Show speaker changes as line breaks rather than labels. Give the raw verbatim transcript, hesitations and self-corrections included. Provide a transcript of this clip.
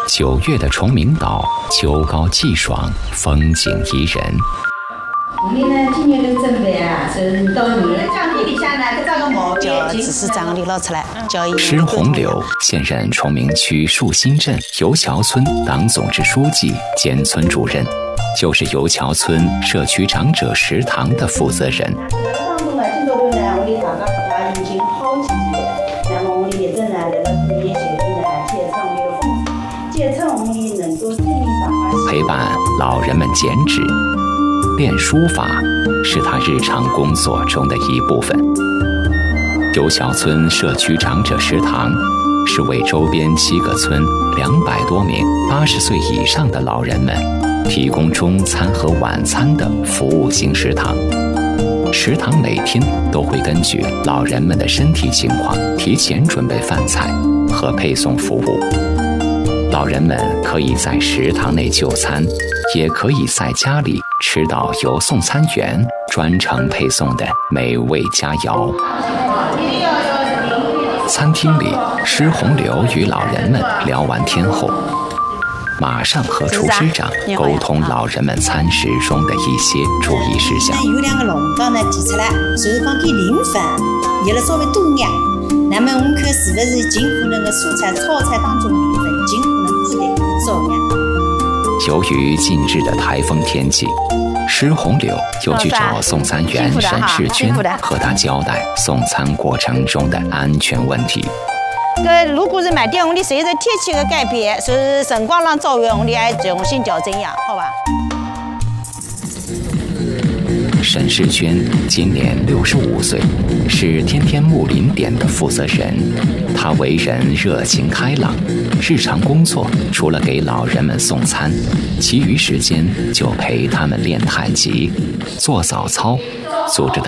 九月的崇明岛，秋高气爽，风景宜人。
我们呢，今年的准备啊，是到你的场地里下呢，再找个毛
叫只是长里捞出来，叫伊。
施洪流现任崇明区树新镇油桥村党总支书记兼村主任，就是油桥村社区长者食堂的负责人。
当中呢，今朝头呢，我们大家大家已经好几年，那么我们也正呢，来到这里协会呢，介绍我们的风景，介绍我们能够正面打发。
陪伴老人们剪纸。练书法是他日常工作中的一部分。油桥村社区长者食堂是为周边七个村两百多名八十岁以上的老人们提供中餐和晚餐的服务型食堂。食堂每天都会根据老人们的身体情况提前准备饭菜和配送服务。老人们可以在食堂内就餐，也可以在家里吃到由送餐员专程配送的美味佳肴。餐厅里，施洪流与老人们聊完天后，马上和厨师长沟通老人们餐食中的一些注意事项。
有两个笼包呢提出来，就是讲给零分，有了稍微多眼。那么我们看是不是尽可能的蔬菜、炒菜当中的零分，尽可能多的少眼。
由于近日的台风天气，施洪流又去找送餐员沈世军和他交代送餐过程中的安全问题。
个如果是买电，我们随着天气的改变，是辰光上照远，我们还重新调整呀，好吧？
沈世娟今年六十五岁，是天天木林店的负责人。他为人热情开朗，日常工作除了给老人们送餐，其余时间就陪他们练太极、做早操，组织大